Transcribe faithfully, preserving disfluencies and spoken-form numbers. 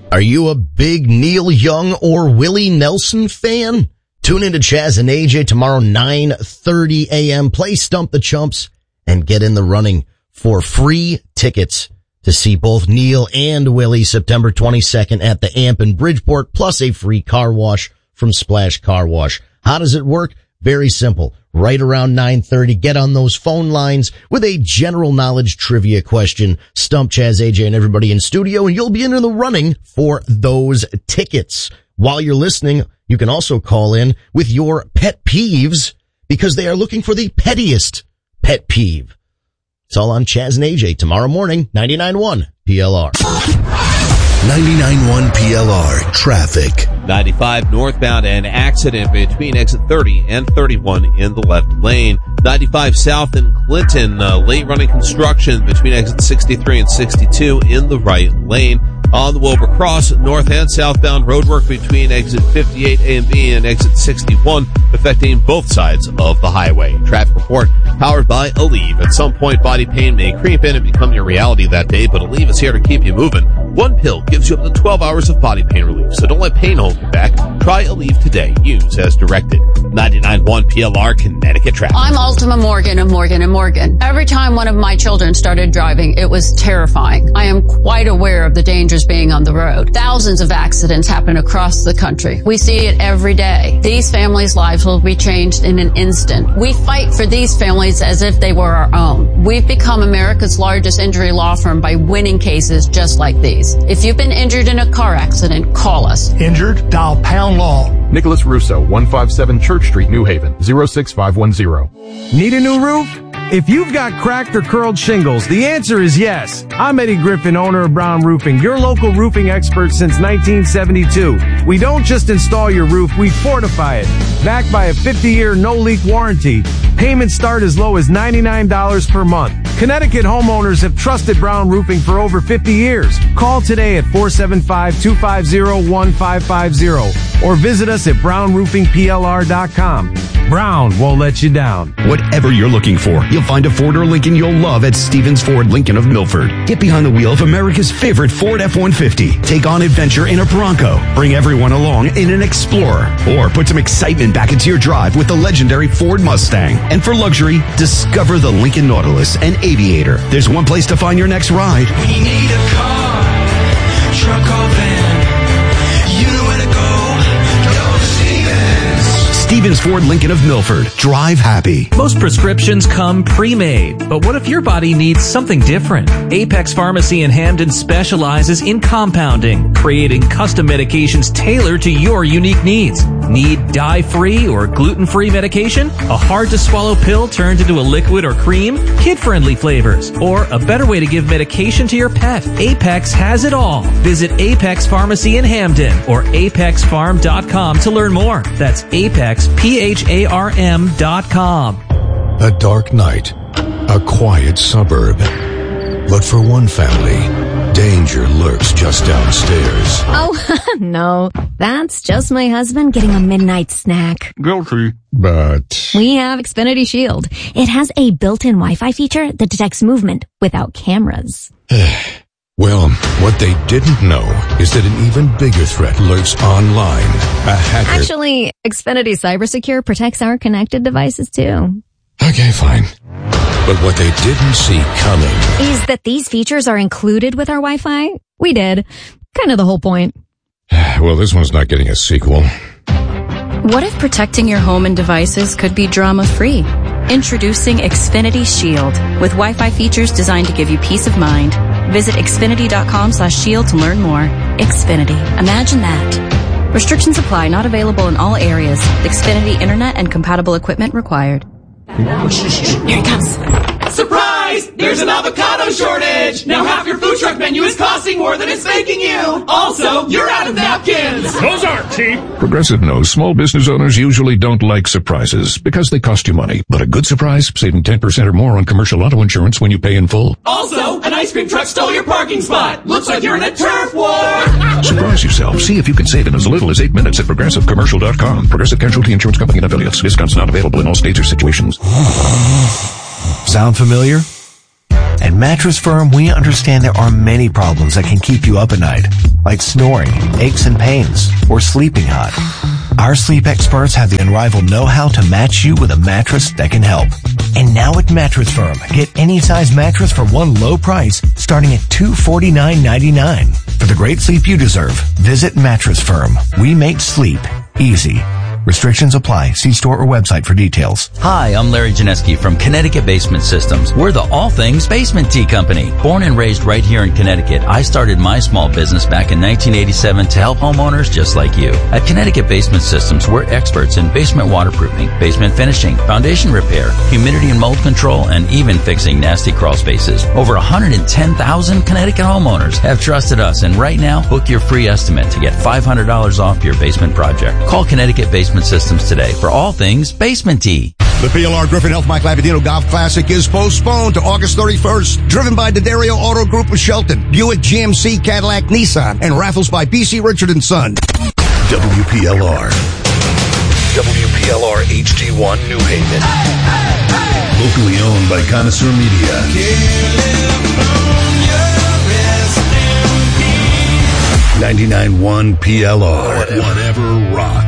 Are you a big Neil Young or Willie Nelson fan? Tune into Chaz and A J tomorrow, nine thirty a.m. Play Stump the Chumps and get in the running for free tickets to see both Neil and Willie September twenty-second at the Amp in Bridgeport, plus a free car wash from Splash Car Wash. How does it work? Very simple. Right around nine thirty, get on those phone lines with a general knowledge trivia question. Stump Chaz, A J, and everybody in studio, and you'll be in the running for those tickets. While you're listening, you can also call in with your pet peeves, because they are looking for the pettiest pet peeve. It's all on Chaz and A J tomorrow morning, ninety-nine point one P L R. ninety-nine point one P L R traffic. ninety-five northbound, an accident between exit thirty and thirty-one in the left lane. ninety-five south in Clinton, uh, late running construction between exit sixty-three and sixty-two in the right lane. On the Wilbur Cross, north and southbound roadwork between exit fifty-eight A and B and exit sixty-one, affecting both sides of the highway. Traffic report powered by Aleve. At some point, body pain may creep in and become your reality that day, but Aleve is here to keep you moving. One pill gives you up to twelve hours of body pain relief, so don't let pain hold you back. Try Aleve today. Use as directed. ninety-nine point one P L R, Connecticut traffic. I'm Ultima Morgan of Morgan and Morgan. Every time one of my children started driving, it was terrifying. I am quite aware of the dangers being on the road. Thousands of accidents happen across the country. We see it every day. These families' lives will be changed in an instant. We fight for these families as if they were our own. We've become America's largest injury law firm by winning cases just like these. If you've been injured in a car accident, call us. Injured? Dial pound law. Nicholas Russo, one fifty-seven Church Street, New Haven, zero six five one zero. Need a new roof? If you've got cracked or curled shingles, the answer is yes. I'm Eddie Griffin, owner of Brown Roofing, your local roofing expert since nineteen seventy-two. We don't just install your roof, we fortify it. Backed by a fifty-year no-leak warranty. Payments start as low as ninety-nine dollars per month. Connecticut homeowners have trusted Brown Roofing for over fifty years. Call today at four seven five, two five zero, one five five zero or visit us at brown roofing P L R dot com. Brown won't let you down. Whatever you're looking for, you'll find a Ford or Lincoln you'll love at Stevens Ford Lincoln of Milford. Get behind the wheel of America's favorite Ford F one fifty. Take on adventure in a Bronco. Bring everyone along in an Explorer. Or put some excitement back into your drive with the legendary Ford Mustang. And for luxury, discover the Lincoln Nautilus and Aviator. There's one place to find your next ride. We need a car, truck or van. You know where to go. Go to Stevens. Stevens Ford Lincoln of Milford. Drive happy. Most prescriptions come pre-made, but what if your body needs something different? Apex Pharmacy in Hamden specializes in compounding, creating custom medications tailored to your unique needs. Need dye-free or gluten-free medication? A hard-to-swallow pill turned into a liquid or cream? Kid-friendly flavors? Or a better way to give medication to your pet? Apex has it all. Visit Apex Pharmacy in Hamden or apex farm dot com to learn more. That's Apex, P H A R M dot com. A dark night, a quiet suburb. But for one family, danger lurks just downstairs. Oh, no. That's just my husband getting a midnight snack. Guilty. But we have Xfinity Shield. It has a built-in Wi-Fi feature that detects movement without cameras. Well, what they didn't know is that an even bigger threat lurks online. A hacker. Actually, Xfinity CyberSecure protects our connected devices too. Okay, fine. But what they didn't see coming is that these features are included with our Wi-Fi. We did. Kind of the whole point. Well, this one's not getting a sequel. What if protecting your home and devices could be drama-free? Introducing Xfinity Shield with Wi-Fi features designed to give you peace of mind. Visit xfinity.com slash shield to learn more. Xfinity. Imagine that. Restrictions apply. Not available in all areas. Xfinity Internet and compatible equipment required. Here he comes. Surprise! There's an avocado shortage! Now half your food truck menu is costing more than it's making you! Also, you're out of napkins! Those aren't cheap! Progressive knows small business owners usually don't like surprises because they cost you money. But a good surprise, saving ten percent or more on commercial auto insurance when you pay in full. Also, an ice cream truck stole your parking spot! Looks like you're in a turf war! Surprise yourself. See if you can save in as little as eight minutes at progressive commercial dot com. Progressive Casualty Insurance Company and affiliates. Discounts not available in all states or situations. Sound familiar? At Mattress Firm, we understand there are many problems that can keep you up at night, like snoring, aches and pains, or sleeping hot. Our sleep experts have the unrivaled know-how to match you with a mattress that can help. And now at Mattress Firm, get any size mattress for one low price, starting at two hundred forty-nine ninety-nine. For the great sleep you deserve, visit Mattress Firm. We make sleep easy. Restrictions apply. See store or website for details. Hi, I'm Larry Janeski from Connecticut Basement Systems. We're the all things basement tea company. Born and raised right here in Connecticut, I started my small business back in nineteen eighty-seven to help homeowners just like you. At Connecticut Basement Systems, we're experts in basement waterproofing, basement finishing, foundation repair, humidity and mold control, and even fixing nasty crawl spaces. Over one hundred ten thousand Connecticut homeowners have trusted us, and right now, book your free estimate to get five hundred dollars off your basement project. Call Connecticut Basement Systems today for all things basement tea. The P L R Griffin Health Mike Lavadino Golf Classic is postponed to August thirty-first. Driven by the Dario Auto Group of Shelton, Buick, G M C, Cadillac, Nissan, and raffles by B C Richard and Son. W P L R. W P L R H D one New Haven. Locally owned by Connoisseur Media. ninety-nine point one P L R. Whatever rock.